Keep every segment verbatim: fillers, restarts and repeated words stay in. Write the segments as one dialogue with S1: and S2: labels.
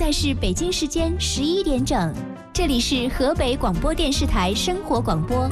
S1: 在是北京时间十一点整，这里是河北广播电视台生活广播。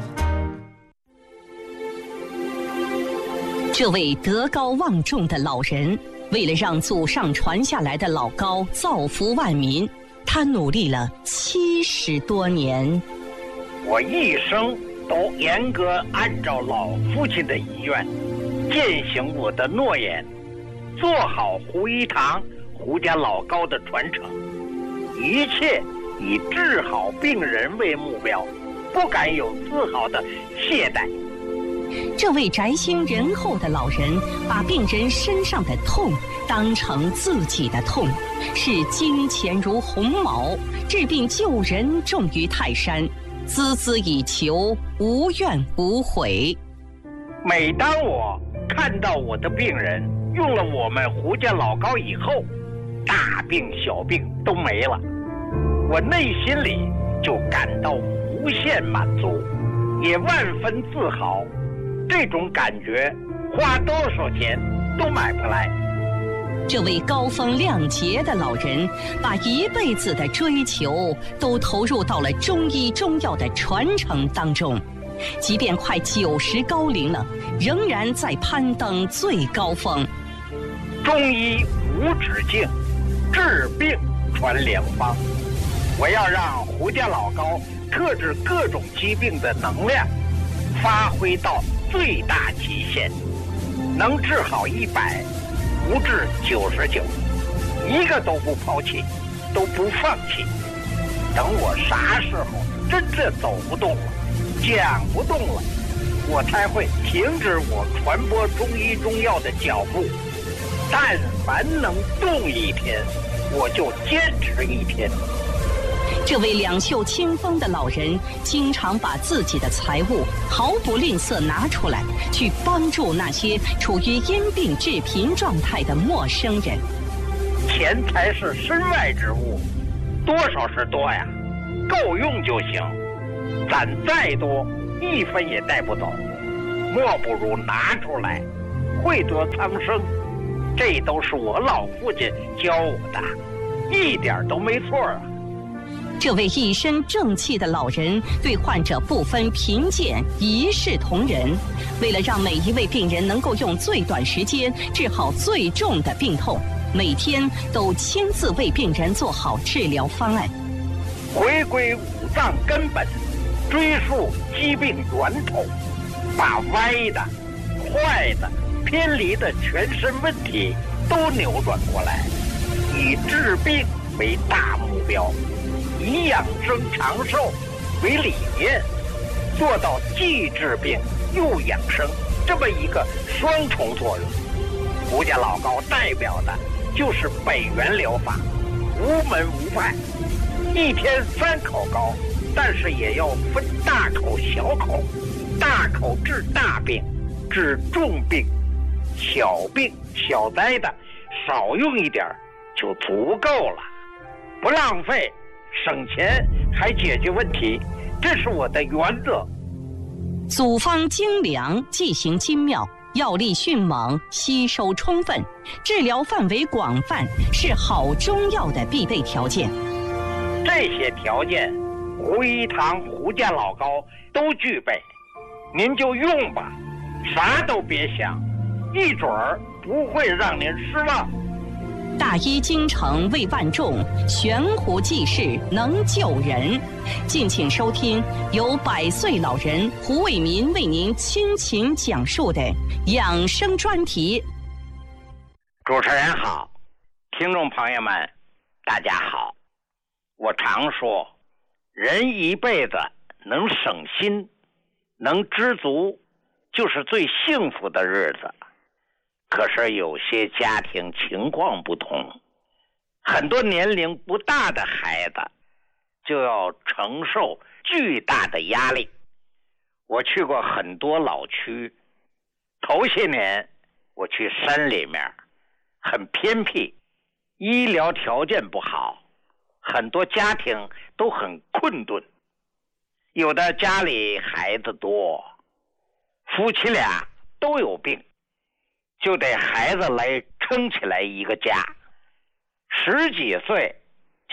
S2: 这位德高望重的老人，为了让祖上传下来的老高造福万民，他努力了七十多年。
S3: 我一生都严格按照老父亲的遗愿，践行我的诺言，做好胡一堂胡家老高的传承，一切以治好病人为目标，不敢有丝毫的懈怠。
S2: 这位宅心仁厚的老人，把病人身上的痛当成自己的痛，视金钱如鸿毛，治病救人重于泰山，孜孜以求，无怨无悔。
S3: 每当我看到我的病人用了我们胡家老高以后，大病小病都没了，我内心里就感到无限满足，也万分自豪。这种感觉花多少钱都买不来。
S2: 这位高风亮节的老人，把一辈子的追求都投入到了中医中药的传承当中，即便快九十高龄了，仍然在攀登最高峰。
S3: 中医无止境，治病传良方。我要让胡家老高特治各种疾病的能量发挥到最大极限，能治好一百，不治九十九，一个都不抛弃，都不放弃。等我啥时候真正走不动了，讲不动了，我才会停止我传播中医中药的脚步。但凡能动一天，我就坚持一天。
S2: 这位两袖清风的老人，经常把自己的财物毫不吝啬拿出来，去帮助那些处于因病致贫状态的陌生人。
S3: 钱财是身外之物，多少是多呀，够用就行。攒再多，一分也带不走，莫不如拿出来，惠泽苍生。这都是我老父亲教我的，一点都没错啊。
S2: 这位一身正气的老人，对患者不分贫贱，一视同仁。为了让每一位病人能够用最短时间治好最重的病痛，每天都亲自为病人做好治疗方案。
S3: 回归五脏根本，追溯疾病源头，把歪的、坏的、偏离的全身问题都扭转过来，以治病为大目标，以养生长寿为理念，做到既治病又养生这么一个双重作用。胡家老高代表的就是北元疗法，无门无派，一天三口膏，但是也要分大口小口，大口治大病，治重病，小病小灾的少用一点就足够了，不浪费，省钱还解决问题，这是我的原则。
S2: 组方精良，剂型精妙，药力迅猛，吸收充分，治疗范围广泛，是好中药的必备条件。
S3: 这些条件，胡一堂胡家老高都具备，您就用吧，啥都别想，一准儿不会让您失望。
S2: 大医精诚为万众，悬壶济世能救人。敬请收听由百岁老人胡卫民为您倾情讲述的养生专题。
S3: 主持人好，听众朋友们大家好。我常说，人一辈子能省心，能知足，就是最幸福的日子。可是有些家庭情况不同，很多年龄不大的孩子就要承受巨大的压力。我去过很多老区，头些年我去山里面，很偏僻，医疗条件不好，很多家庭都很困顿，有的家里孩子多，夫妻俩都有病，就得孩子来撑起来一个家。十几岁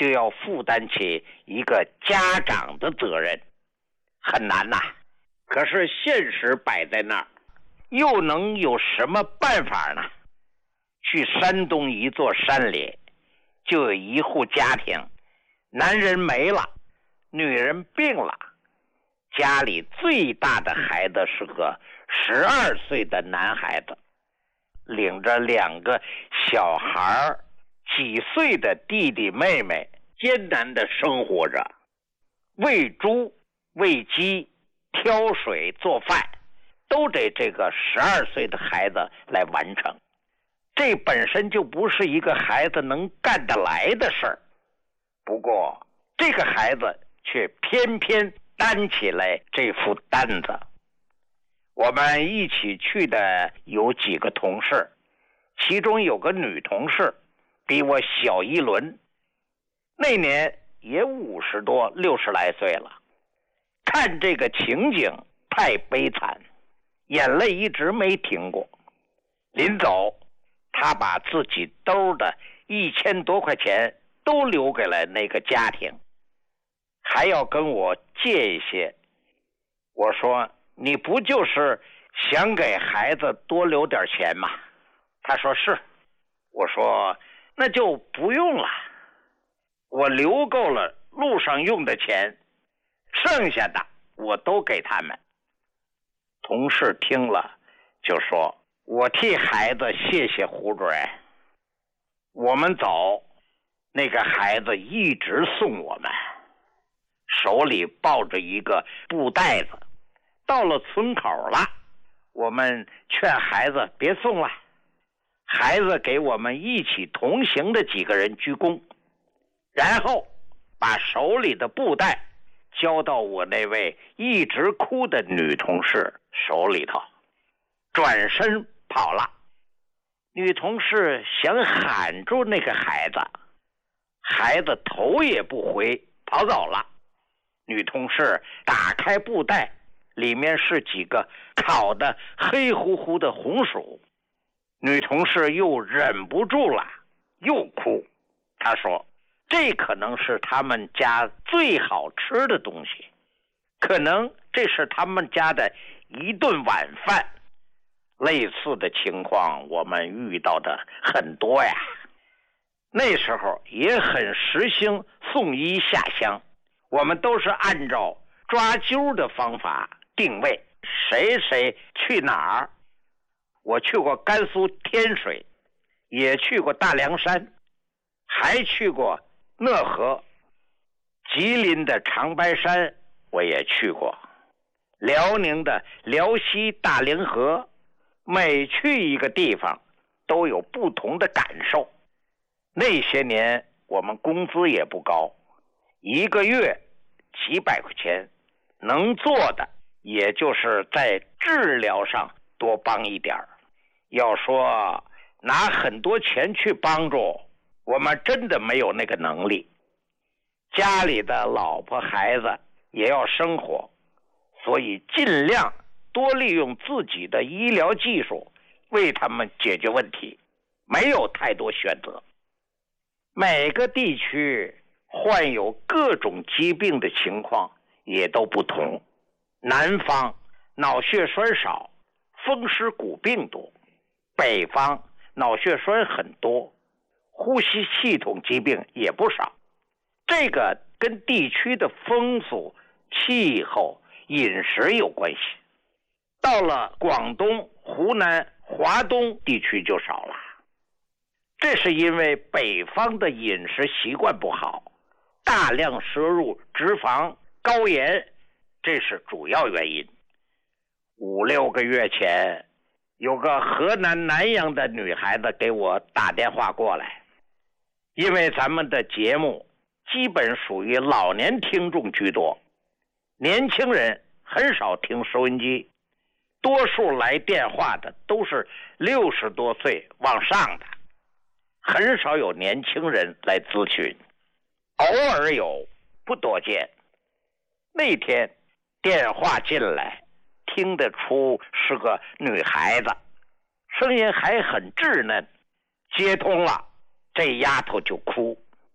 S3: 就要负担起一个家长的责任，很难呐。可是现实摆在那儿，又能有什么办法呢？去山东一座山里，就有一户家庭，男人没了，女人病了，家里最大的孩子是个十二岁的男孩子，领着两个小孩几岁的弟弟妹妹，艰难的生活着，喂猪、喂鸡、挑水、做饭，都得这个十二岁的孩子来完成。这本身就不是一个孩子能干得来的事儿，不过这个孩子却偏偏担起来这副担子。我们一起去的有几个同事，其中有个女同事比我小一轮，那年也五十多六十来岁了。看这个情景太悲惨，眼泪一直没停过。临走，他把自己兜的一千多块钱都留给了那个家庭，还要跟我借一些。我说，你不就是想给孩子多留点钱吗？他说是。我说那就不用了，我留够了路上用的钱，剩下的我都给他们。同事听了就说，我替孩子谢谢胡主任。我们走，那个孩子一直送我们，手里抱着一个布袋子。到了村口了，我们劝孩子别送了，孩子给我们一起同行的几个人鞠躬，然后把手里的布袋交到我那位一直哭的女同事手里头，转身跑了。女同事想喊住那个孩子，孩子头也不回跑走了。女同事打开布袋，里面是几个烤的黑乎乎的红薯。女同事又忍不住了，又哭。她说，这可能是他们家最好吃的东西，可能这是他们家的一顿晚饭。类似的情况我们遇到的很多呀。那时候也很实行送医下乡，我们都是按照抓阄的方法定位，谁谁去哪儿。我去过甘肃天水，也去过大凉山，还去过讷河，吉林的长白山我也去过，辽宁的辽西大凌河。每去一个地方都有不同的感受。那些年我们工资也不高，一个月几百块钱，能做的也就是在治疗上多帮一点。要说拿很多钱去帮助，我们真的没有那个能力。家里的老婆孩子也要生活，所以尽量多利用自己的医疗技术为他们解决问题，没有太多选择。每个地区患有各种疾病的情况也都不同。南方脑血栓少，风湿骨病多；北方脑血栓很多，呼吸系统疾病也不少。这个跟地区的风俗、气候、饮食有关系。到了广东、湖南、华东地区就少了，这是因为北方的饮食习惯不好，大量摄入脂肪、高盐，这是主要原因。五六个月前，有个河南南阳的女孩子给我打电话过来，因为咱们的节目基本属于老年听众居多，年轻人很少听收音机，多数来电话的都是六十多岁往上的，很少有年轻人来咨询，偶尔有，不多见。那天电话进来，听得出是个女孩子，声音还很稚嫩。接通了，这丫头就哭，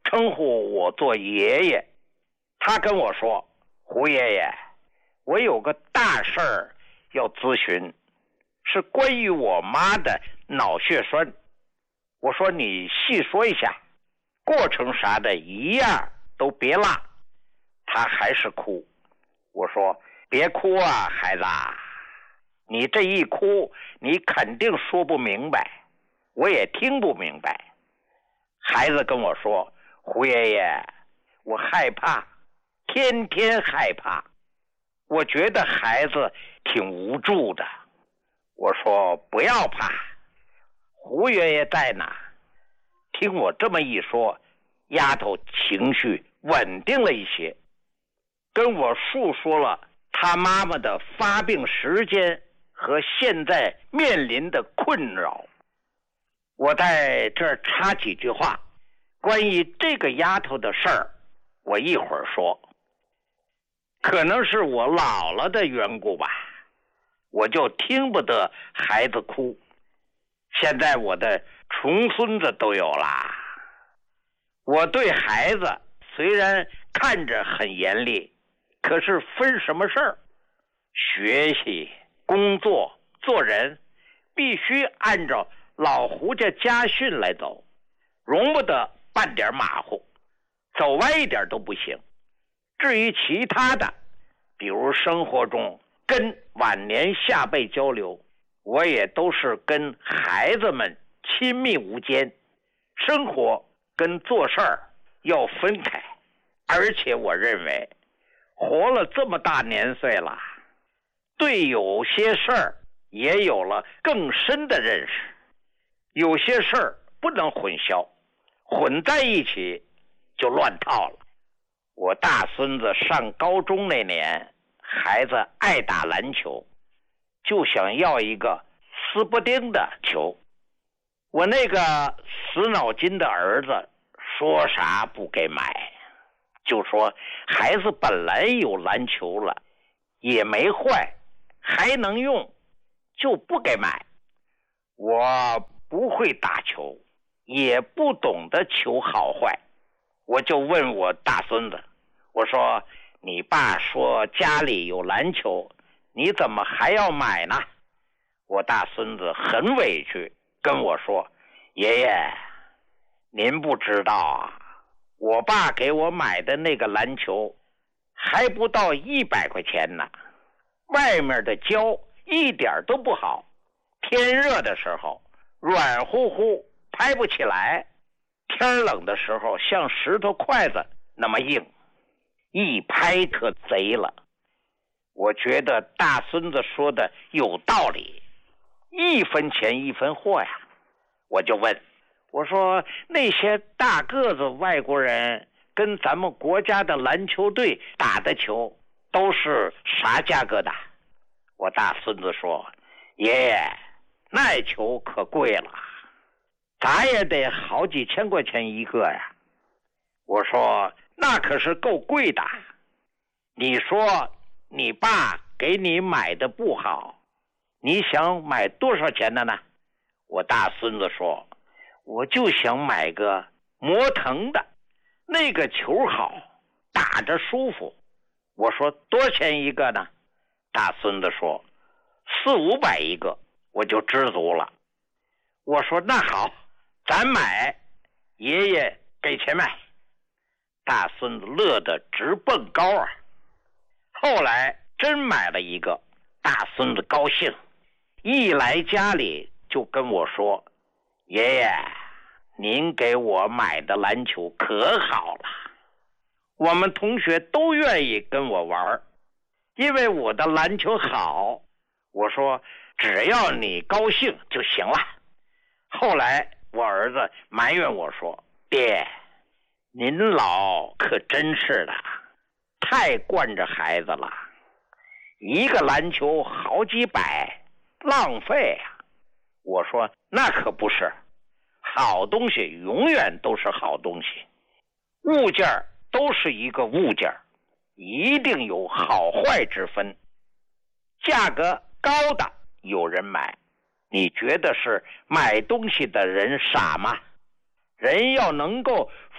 S3: 称呼我做爷爷。他跟我说，胡爷爷，我有个大事儿要咨询，是关于我妈的脑血栓。我说你细说一下，过程啥的一样都别落。他还是哭。我说别哭啊，孩子，你这一哭你肯定说不明白，我也听不明白。孩子跟我说，胡爷爷，我害怕，天天害怕。我觉得孩子挺无助的。我说不要怕，胡爷爷在哪。听我这么一说，丫头情绪稳定了一些，跟我述说了她妈妈的发病时间和现在面临的困扰。我在这儿插几句话，关于这个丫头的事儿，我一会儿说。可能是我老了的缘故吧，我就听不得孩子哭。现在我的重孙子都有啦，我对孩子虽然看着很严厉，可是分什么事儿，学习、工作、做人，必须按照老胡家家训来走，容不得半点马虎，走歪一点都不行。至于其他的，比如生活中跟晚年下辈交流，我也都是跟孩子们亲密无间，生活跟做事儿要分开。而且我认为活了这么大年岁了，对有些事儿也有了更深的认识，有些事儿不能混淆，混在一起就乱套了。我大孙子上高中那年，孩子爱打篮球，就想要一个斯伯丁的球。我那个死脑筋的儿子说啥不给买，就说孩子本来有篮球了，也没坏，还能用，就不给买。我不会打球，也不懂得球好坏，我就问我大孙子，我说你爸说家里有篮球，你怎么还要买呢？我大孙子很委屈跟我说，爷爷，您不知道啊，我爸给我买的那个篮球还不到一百块钱呢，外面的胶一点都不好，天热的时候软乎乎拍不起来，天冷的时候像石头筷子那么硬，一拍可贼了。我觉得大孙子说的有道理，一分钱一分货呀。我就问，我说那些大个子外国人跟咱们国家的篮球队打的球都是啥价格的？我大孙子说，爷爷，那球可贵了，咱也得好几千块钱一个呀。我说那可是够贵的，你说你爸给你买的不好，你想买多少钱的呢？我大孙子说，我就想买个摩腾的，那个球好，打着舒服。我说多少钱一个呢？大孙子说四五百一个，我就知足了。我说那好，咱买，爷爷给钱买。大孙子乐得直蹦高啊！后来真买了一个，大孙子高兴，一来家里就跟我说，爷爷，您给我买的篮球可好了，我们同学都愿意跟我玩，因为我的篮球好。我说只要你高兴就行了。后来我儿子埋怨我说，爹，您老可真是的，太惯着孩子了，一个篮球好几百，浪费啊。我说那可不是，好东西永远都是好东西，物件都是一个物件，一定有好坏之分，价格高的有人买，你觉得是买东西的人傻吗？人要能够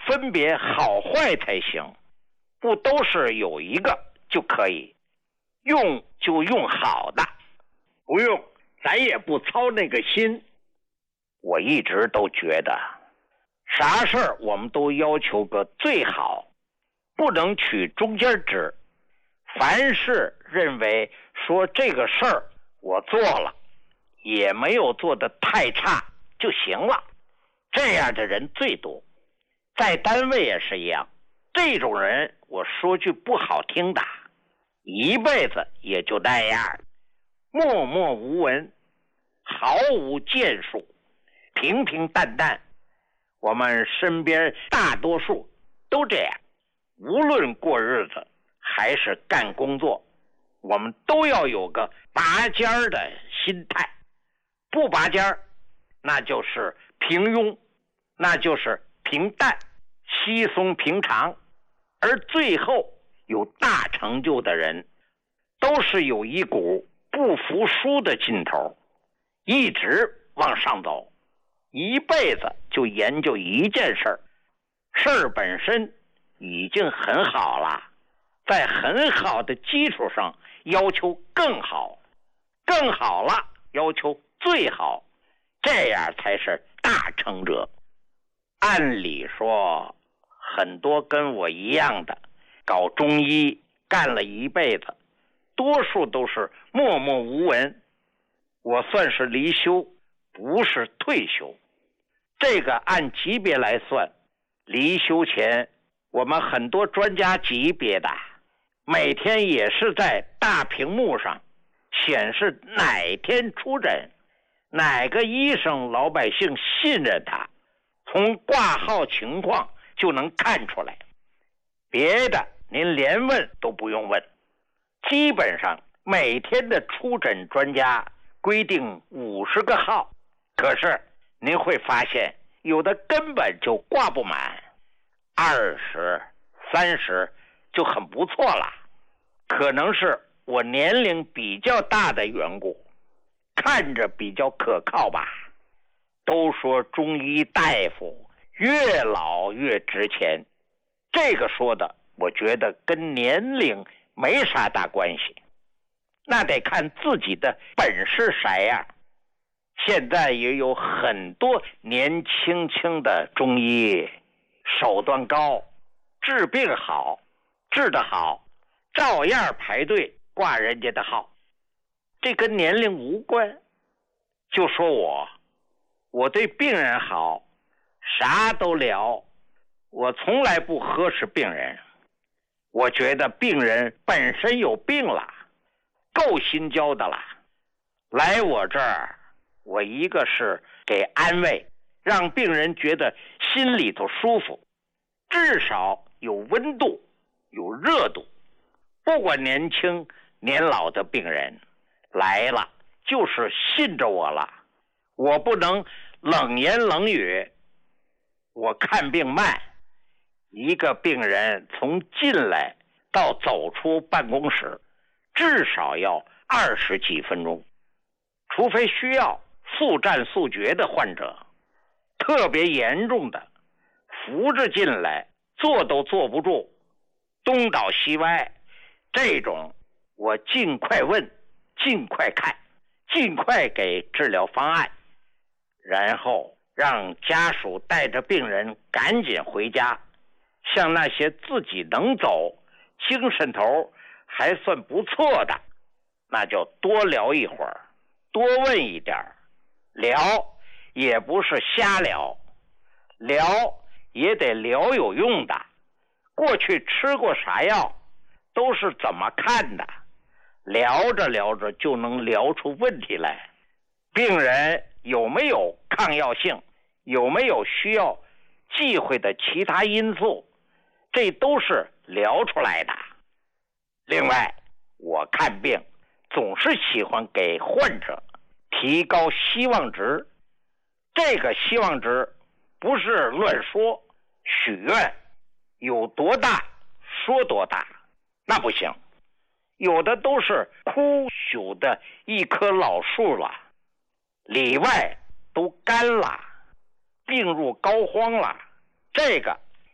S3: 分别好坏才行，不都是有一个就可以，用就用好的，不用咱也不操那个心。我一直都觉得啥事儿我们都要求个最好，不能取中间值。凡是认为说这个事儿我做了也没有做得太差就行了，这样的人最多。在单位也是一样，这种人我说句不好听的，一辈子也就那样，默默无闻，毫无建树，平平淡淡。我们身边大多数都这样，无论过日子还是干工作，我们都要有个拔尖儿的心态。不拔尖儿，那就是平庸，那就是平淡，稀松平常。而最后有大成就的人，都是有一股不服输的劲头，一直往上走，一辈子就研究一件事儿，事儿本身已经很好了，在很好的基础上要求更好，更好了要求最好，这样才是大成者。按理说很多跟我一样的搞中医干了一辈子，多数都是默默无闻。我算是离休，不是退休。这个按级别来算，离休前我们很多专家级别的每天也是在大屏幕上显示哪天出诊，哪个医生老百姓信任他，从挂号情况就能看出来。别的您连问都不用问，基本上每天的出诊专家规定五十个号，可是您会发现有的根本就挂不满，二十、三十就很不错了。可能是我年龄比较大的缘故，看着比较可靠吧。都说中医大夫越老越值钱，这个说的我觉得跟年龄没啥大关系，那得看自己的本事啥样。现在也有很多年轻轻的中医，手段高，治病好，治得好，照样排队挂人家的号，这跟年龄无关。就说我我对病人好，啥都聊，我从来不呵斥病人。我觉得病人本身有病了，够心焦的了，来我这儿，我一个是给安慰，让病人觉得心里头舒服，至少有温度，有热度。不管年轻年老的病人来了，就是信着我了，我不能冷言冷语。我看病慢，一个病人从进来到走出办公室至少要二十几分钟，除非需要速战速决的患者，特别严重的扶着进来坐都坐不住，东倒西歪，这种我尽快问，尽快看，尽快给治疗方案，然后让家属带着病人赶紧回家。像那些自己能走，精神头还算不错的，那就多聊一会儿，多问一点，聊也不是瞎聊，聊也得聊有用的。过去吃过啥药，都是怎么看的，聊着聊着就能聊出问题来。病人有没有抗药性，有没有需要忌讳的其他因素，这都是聊出来的。另外，我看病总是喜欢给患者提高希望值，这个希望值不是乱说许愿，有多大说多大，那不行。有的都是枯朽的一棵老树了，里外都干了，病入膏肓了，这个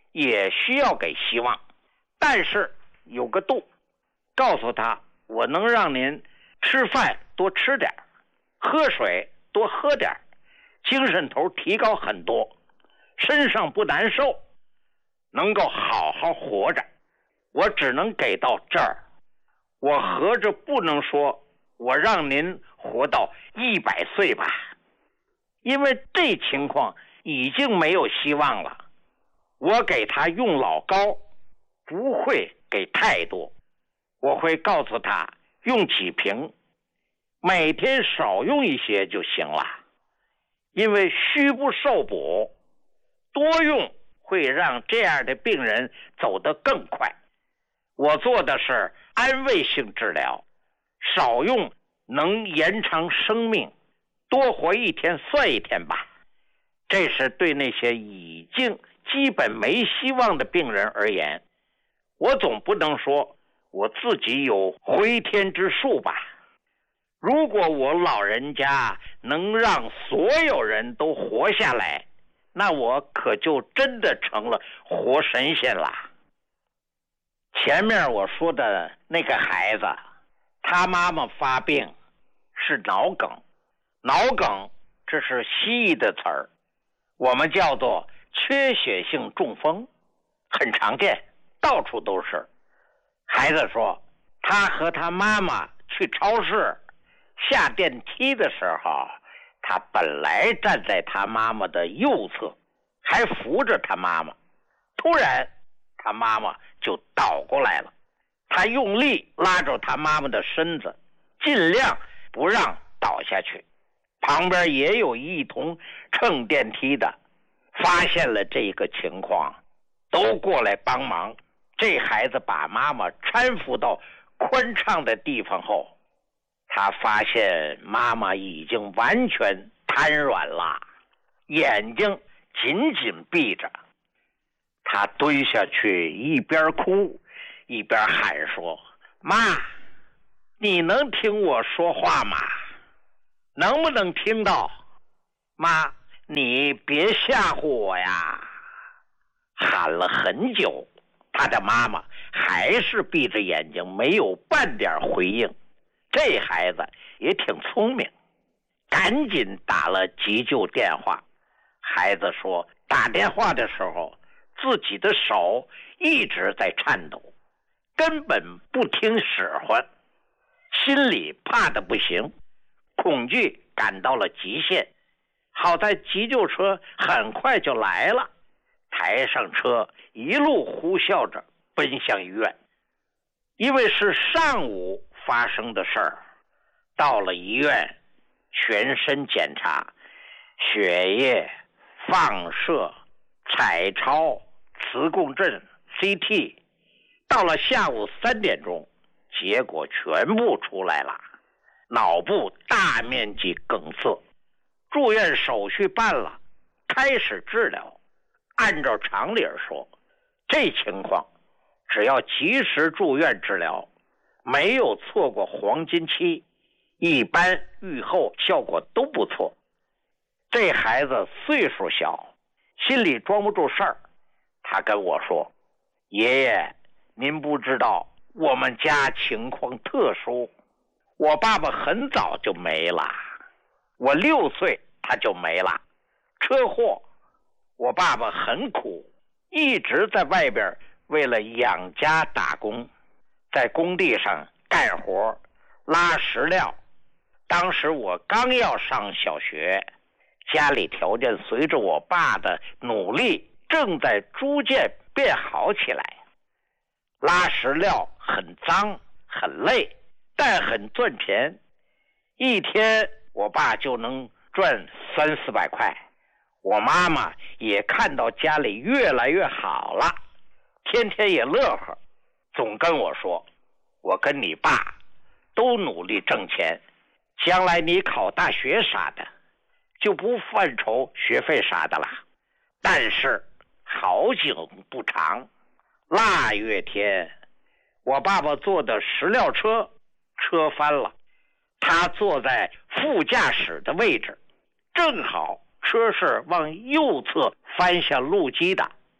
S3: 也需要给希望，但是有个度，告诉他我能让您吃饭多吃点，喝水多喝点，精神头提高很多，身上不难受，能够好好活着。我只能给到这儿，我合着不能说我让您活到一百岁吧，因为这情况已经没有希望了。我给他用老膏，不会给太多，我会告诉他用几瓶，每天少用一些就行了，因为虚不受补，多用会让这样的病人走得更快。我做的是安慰性治疗，少用能延长生命，多活一天算一天吧。这是对那些已经基本没希望的病人而言，我总不能说我自己有回天之术吧。如果我老人家能让所有人都活下来，那我可就真的成了活神仙了。前面我说的那个孩子，他妈妈发病是脑梗，脑梗这是西医的词儿，我们叫做缺血性中风，很常见，到处都是。孩子说他和他妈妈去超市，下电梯的时候，他本来站在他妈妈的右侧，还扶着他妈妈，突然他妈妈就倒过来了，他用力拉住他妈妈的身子，尽量不让倒下去。旁边也有一同乘电梯的发现了这个情况，都过来帮忙。这孩子把妈妈搀扶到宽敞的地方后，他发现妈妈已经完全瘫软了，眼睛紧紧闭着。他蹲下去，一边哭一边喊说：妈，你能听我说话吗？能不能听到？妈，你别吓唬我呀！喊了很久，他的妈妈还是闭着眼睛，没有半点回应。这孩子也挺聪明，赶紧打了急救电话。孩子说打电话的时候自己的手一直在颤抖，根本不听使唤，心里怕得不行，恐惧感到了极限。好在急救车很快就来了，抬上车，一路呼啸着奔向医院。因为是上午发生的事儿，到了医院，全身检查，血液、放射、彩超、磁共振、C T， 到了下午三点钟，结果全部出来了，脑部大面积梗塞。住院手续办了，开始治疗。按照常理说，这情况只要及时住院治疗，没有错过黄金期，一般愈后效果都不错。这孩子岁数小，心里装不住事儿，他跟我说：爷爷，您不知道我们家情况特殊，我爸爸很早就没了，我六岁他就没了，车祸。我爸爸很苦，一直在外边为了养家打工，在工地上干活拉石料。当时我刚要上小学，家里条件随着我爸的努力正在逐渐变好起来。拉石料很脏很累，但很赚钱，一天我爸就能赚三四百块。我妈妈也看到家里越来越好了，天天也乐呵，总跟我说：我跟你爸都努力挣钱，将来你考大学啥的就不犯愁学费啥的了。但是好景不长，腊月天，我爸爸坐的石料车车翻了，他坐在副驾驶的位置，正好车是往右侧翻向路基的。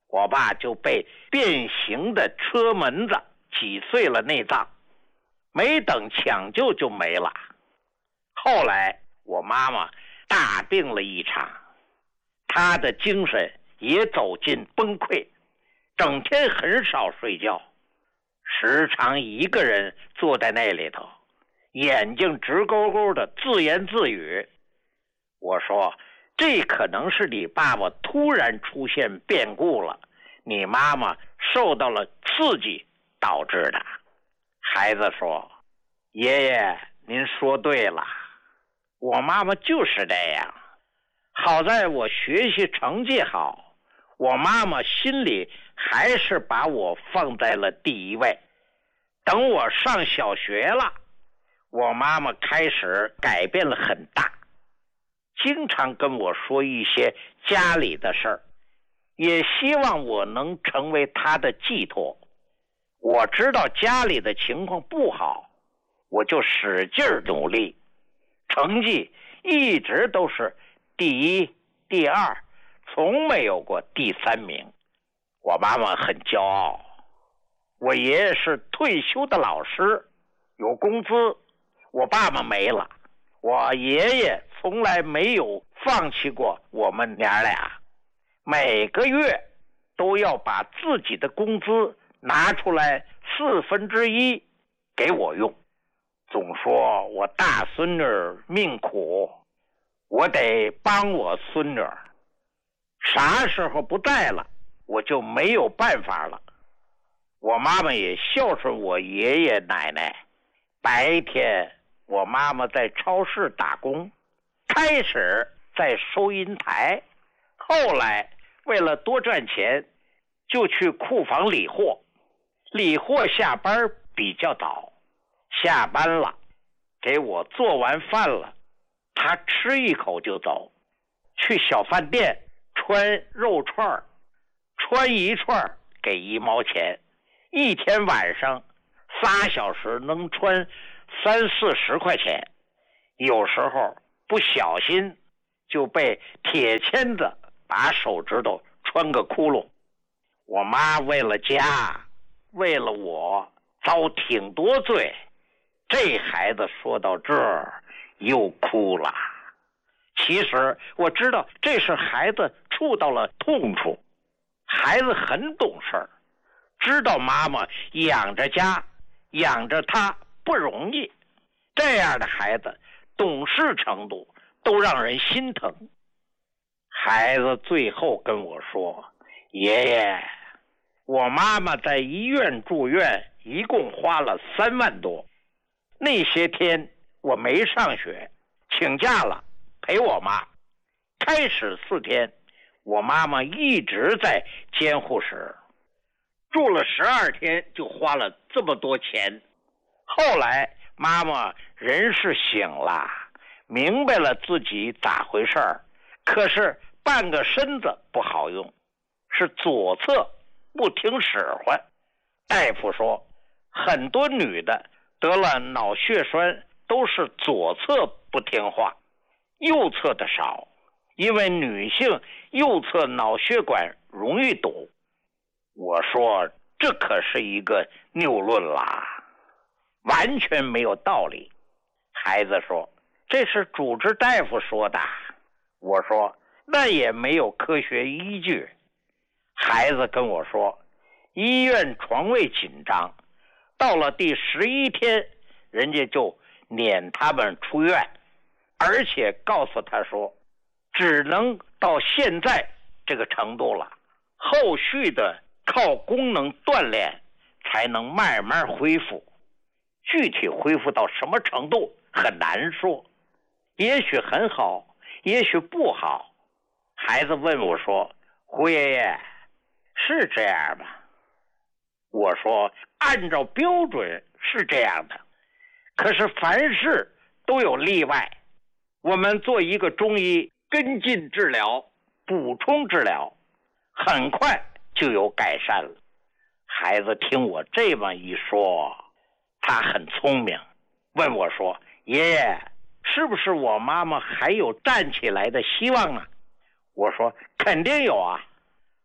S3: 我爸就被变形的车门子挤碎了内脏，没等抢救就没了。后来我妈妈大病了一场，她的精神也走进崩溃，整天很少睡觉，时常一个人坐在那里头，眼睛直勾勾的自言自语。我说，这可能是你爸爸突然出现变故了，你妈妈受到了刺激导致的。孩子说，爷爷您说对了，我妈妈就是这样。好在我学习成绩好，我妈妈心里还是把我放在了第一位。等我上小学了，我妈妈开始改变了很大，经常跟我说一些家里的事儿，也希望我能成为她的寄托。我知道家里的情况不好，我就使劲努力，成绩一直都是第一、第二，从没有过第三名。我妈妈很骄傲。我爷爷是退休的老师，有工资，我爸爸没了。我爷爷从来没有放弃过我们娘俩，每个月都要把自己的工资拿出来四分之一给我用，总说我大孙女命苦，我得帮我孙女，啥时候不在了我就没有办法了。我妈妈也孝顺我爷爷奶奶，白天我妈妈在超市打工，开始在收银台，后来为了多赚钱就去库房理货。理货下班比较早，下班了给我做完饭了，他吃一口就走，去小饭店穿肉串，穿一串给一毛钱，一天晚上仨小时能穿三四十块钱，有时候不小心就被铁签子把手指头穿个窟窿。我妈为了家，为了我遭挺多罪。这孩子说到这儿又哭了。其实我知道这是孩子触到了痛处，孩子很懂事，知道妈妈养着家养着他不容易，这样的孩子懂事程度都让人心疼。孩子最后跟我说，爷爷，我妈妈在医院住院一共花了三万多，那些天我没上学，请假了陪我妈，开始四天我妈妈一直在监护室，住了十二天就花了这么多钱。后来妈妈人是醒了，明白了自己咋回事儿，可是半个身子不好用，是左侧不听使唤。大夫说很多女的得了脑血栓都是左侧不听话，右侧的少，因为女性右侧脑血管容易堵。我说这可是一个谬论啦，完全没有道理。孩子说这是主治大夫说的。我说那也没有科学依据。孩子跟我说医院床位紧张，到了第十一天人家就撵他们出院，而且告诉他说只能到现在这个程度了，后续的靠功能锻炼才能慢慢恢复。具体恢复到什么程度很难说，也许很好，也许不好。孩子问我说，胡爷爷是这样吗？我说按照标准是这样的，可是凡事都有例外，我们做一个中医跟进治疗，补充治疗，很快就有改善了。孩子听我这么一说，他很聪明，问我说，爷爷是不是我妈妈还有站起来的希望啊？我说肯定有啊。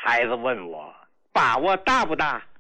S3: 孩子问我：“爸，我大不大？”